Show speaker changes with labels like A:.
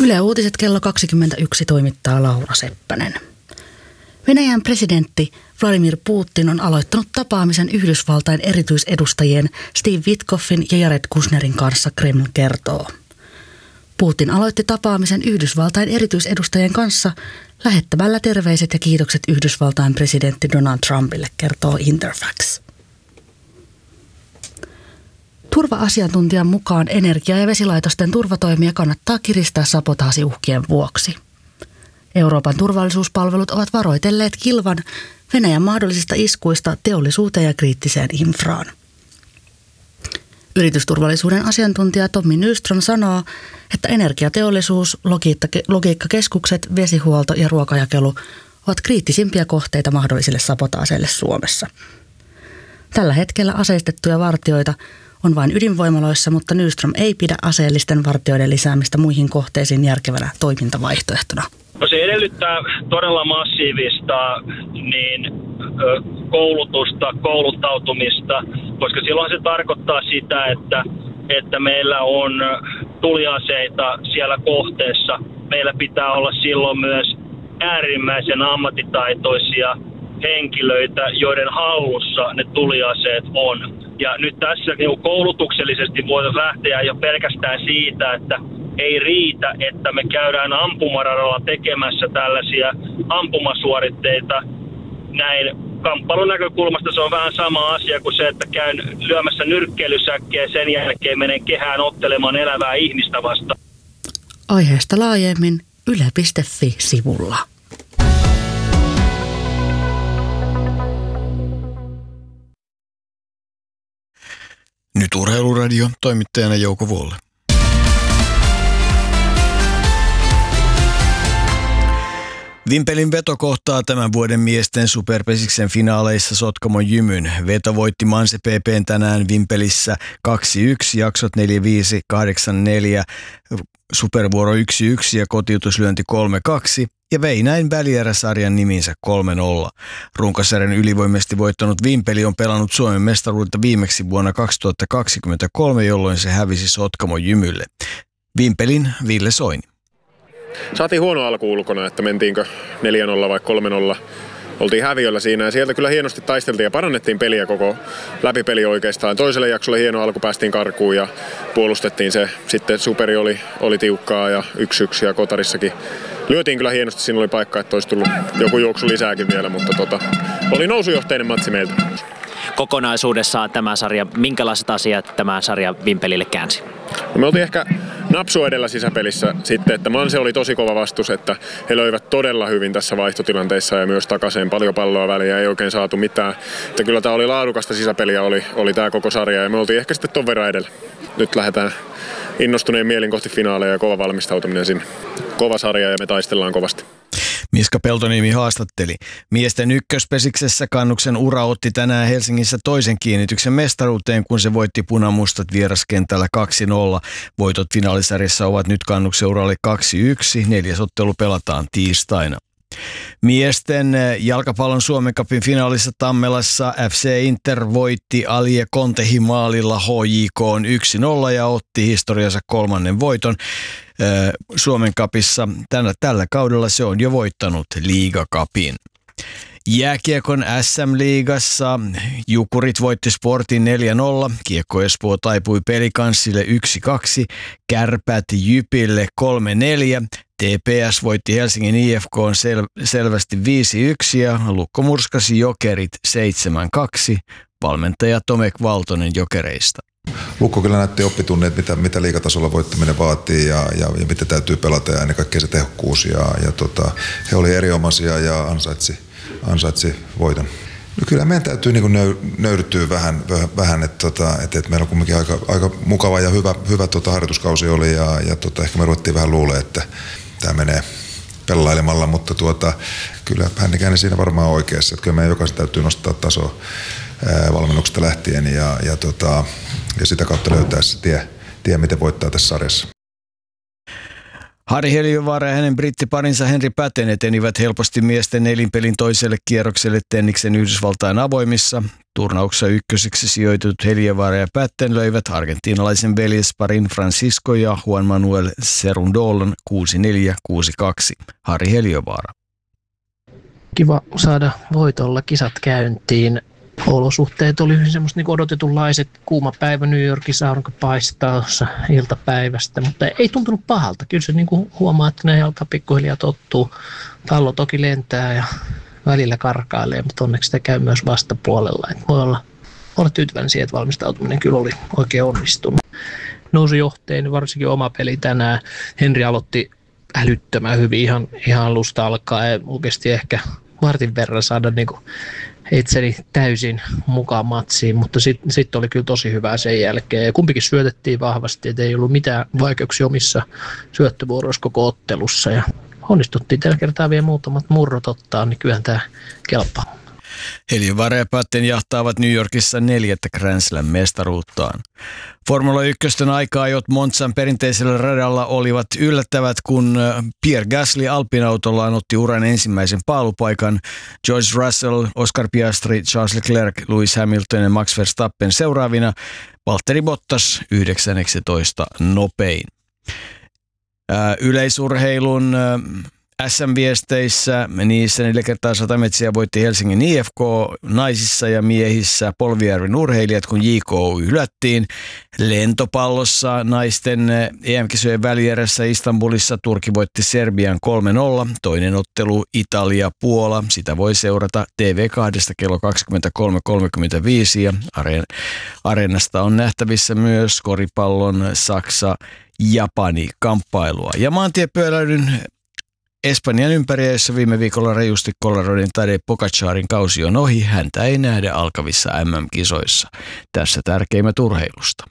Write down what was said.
A: Yle Uutiset kello 21 toimittaa Laura Seppänen. Venäjän presidentti Vladimir Putin on aloittanut tapaamisen Yhdysvaltain erityisedustajien Steve Witkoffin ja Jared Kushnerin kanssa, Kreml kertoo. Putin aloitti tapaamisen Yhdysvaltain erityisedustajien kanssa lähettämällä terveiset ja kiitokset Yhdysvaltain presidentti Donald Trumpille, kertoo Interfax. Turva-asiantuntijan mukaan energia- ja vesilaitosten turvatoimia kannattaa kiristää sabotaasiuhkien vuoksi. Euroopan turvallisuuspalvelut ovat varoitelleet kilvan Venäjän mahdollisista iskuista teollisuuteen ja kriittiseen infraan. Yritysturvallisuuden asiantuntija Tommi Nyström sanoo, että energiateollisuus, logiikkakeskukset, vesihuolto ja ruokajakelu ovat kriittisimpiä kohteita mahdollisille sabotaaseille Suomessa. Tällä hetkellä aseistettuja vartijoita on vain ydinvoimaloissa, mutta Nyström ei pidä aseellisten vartijoiden lisäämistä muihin kohteisiin järkevänä toimintavaihtoehtona.
B: No se edellyttää todella massiivista koulutusta, kouluttautumista, koska silloin se tarkoittaa sitä, että meillä on tuliaseita siellä kohteessa. Meillä pitää olla silloin myös äärimmäisen ammattitaitoisia henkilöitä, joiden hallussa ne tuliaseet on. Ja nyt tässä koulutuksellisesti voidaan lähteä jo pelkästään siitä, että ei riitä, että me käydään ampumaradalla tekemässä tällaisia ampumasuoritteita. Näin kamppailun näkökulmasta se on vähän sama asia kuin se, että käyn lyömässä nyrkkeilysäkkiä ja sen jälkeen menen kehään ottelemaan elävää ihmistä vastaan.
A: Aiheesta laajemmin yle.fi-sivulla.
C: Nyt Urheiluradio, toimittajana Jouko Vuolle. Vimpelin Veto kohtaa tämän vuoden miesten superpesiksen finaaleissa Sotkamon Jymyn. Veto voitti Manse PP:n tänään Vimpelissä 2-1, jaksot 4-5, 8-4, supervuoro 1-1 ja kotiutuslyönti 3-2 ja vei näin välieräsarjan niminsä 3-0. Runkosarjan ylivoimaisesti voittanut Vimpeli on pelannut Suomen mestaruutta viimeksi vuonna 2023, jolloin se hävisi Sotkamon Jymylle. Vimpelin Ville Soini.
D: Saatiin huono alku ulkona, että mentiinkö 4-0 vai 3-0. Oltiin häviöllä siinä ja sieltä kyllä hienosti taisteltiin ja parannettiin peliä koko läpipeli oikeastaan. Toiselle jaksolle hieno alku, päästiin karkuun ja puolustettiin se. Sitten superi oli tiukkaa ja 1-1 ja kotarissakin lyötiin kyllä hienosti. Siinä oli paikka, että olisi tullut joku juoksu lisääkin vielä, mutta oli nousujohteinen matsi meiltä.
E: Kokonaisuudessaan tämä sarja, minkälaiset asiat tämä sarja Vimpelille käänsi?
D: No me oltiin ehkä napsu edellä sisäpelissä sitten, että Manse oli tosi kova vastus, että he löivät todella hyvin tässä vaihtotilanteissa ja myös takaisin paljon palloa väliin, ei oikein saatu mitään. Että kyllä tämä oli laadukasta sisäpeliä, oli tämä koko sarja ja me oltiin ehkä sitten ton verran edellä. Nyt lähdetään innostuneen mielin kohti finaaleja ja kova valmistautuminen sinne. Kova sarja ja me taistellaan kovasti.
C: Miska Peltoniemi haastatteli. Miesten ykköspesiksessä Kannuksen Ura otti tänään Helsingissä toisen kiinnityksen mestaruuteen, kun se voitti punamustat vieraskentällä 2-0. Voitot finaalisarjassa ovat nyt Kannuksen Uralle 2-1. Neljäs ottelu pelataan tiistaina. Miesten jalkapallon Suomen Cupin finaalissa Tammelassa FC Inter voitti Alie Kontehimaalilla HJK:n 1-0 ja otti historiansa kolmannen voiton. Suomen Cupissa tällä kaudella se on jo voittanut Liigacupin. Jääkiekon SM-liigassa Jukurit voitti Sportin 4-0, Kiekko Espoo taipui Pelikanssille 1-2, Kärpät Jypille 3-4, TPS voitti Helsingin IFK:n selvästi 5-1 ja Lukko murskasi Jokerit 7-2, valmentaja Tomek Valtonen Jokereista.
F: Lukko kyllä näytti oppitunneet, mitä liigatasolla voittaminen vaatii ja mitä täytyy pelata ja ennen kaikkea se tehokkuus. He oli erinomaisia ja ansaitsi voiton. No kyllä meidän täytyy nöyrtyä vähän että meillä on kuitenkin aika mukava ja hyvä harjoituskausi oli ja ehkä me ruvettiin vähän luulemaan, että tämä menee pelailemalla, mutta kyllä Hännikäinen siinä varmaan on oikeassa, että kyllä meidän jokaisen täytyy nostaa tasoa valmennuksesta lähtien ja sitä kautta löytää se tie miten voittaa tässä sarjassa.
C: Harri Heliövaara ja hänen brittiparinsa Henri Patten etenivät helposti miesten nelinpelin toiselle kierrokselle tenniksen Yhdysvaltain avoimissa. Turnauksessa ykköseksi sijoitutut Heliövaara ja Patten löivät argentiinalaisen veljesparin Francisco ja Juan Manuel Cerundolon 6-4-6-2. Harri Heliövaara.
G: Kiva saada voitolla kisat käyntiin. Olosuhteet oli hyvin semmoista niin odotetunlaiset. Kuuma päivä New Yorkissa, aurinko paistaa iltapäivästä, mutta ei tuntunut pahalta. Kyllä se niin kuin huomaa, että ne alkaa pikkuhiljaa tottuu. Pallo toki lentää ja välillä karkailee, mutta onneksi sitä käy myös vastapuolella. Et voi olla tyytyväinen siihen, että valmistautuminen kyllä oli oikein onnistunut. Nousujohteen, varsinkin oma peli tänään. Henri aloitti älyttömän hyvin ihan alusta alkaen. Oikeasti ehkä vartin verran saada niin kuin itseni täysin mukaan matsiin, mutta sitten oli kyllä tosi hyvää sen jälkeen. Ja kumpikin syötettiin vahvasti, että ei ollut mitään vaikeuksia omissa syöttövuoroissa koko ottelussa. Ja onnistuttiin tällä kertaa vielä muutamat murrot ottaa, niin kyllähän tämä kelpaa.
C: Heliövaara ja Patten jahtaavat New Yorkissa 4. Grand Slam-mestaruuttaan. Formula 1 aika-ajot Monzan perinteisellä radalla olivat yllättävät, kun Pierre Gasly Alpine-autollaan otti uran ensimmäisen paalupaikan. George Russell, Oscar Piastri, Charles Leclerc, Lewis Hamilton ja Max Verstappen seuraavina. Valtteri Bottas 19 nopein. Yleisurheilun SM-viesteissä niissä 4 kertaa 100 metriä voitti Helsingin IFK naisissa ja miehissä Polvijärven urheilijat, kun JKU hylättiin. Lentopallossa naisten EM-kisojen välierässä Istanbulissa Turkki voitti Serbian 3-0. Toinen ottelu Italia-Puola. Sitä voi seurata TV2 kello 23.35 ja Areenasta on nähtävissä myös koripallon Saksa-Japani-kamppailua. Ja maantiepyöräilyn Espanjan ympäriöissä viime viikolla rajusti Colarodin Tadej Pogacarin kausi on ohi. Häntä ei nähdä alkavissa MM-kisoissa. Tässä tärkeimmät urheilusta.